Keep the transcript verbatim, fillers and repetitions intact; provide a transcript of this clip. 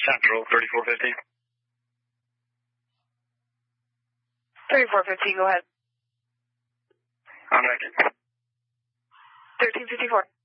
Central, thirty-four fifty. thirty-four fifty, go ahead. I'm ready. thirteen fifty-four.